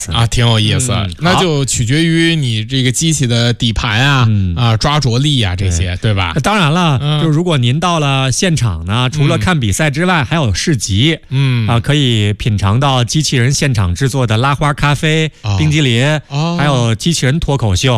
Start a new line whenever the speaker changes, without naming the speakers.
啊，挺有意思。那就取决于你这个机器的底盘抓着力啊这些，对吧？
当然了，就如果您到了现场呢，除了看比赛之外，还有市集，可以品尝到机器人现场制作的拉花咖啡、冰激凌，还有机器人脱口秀。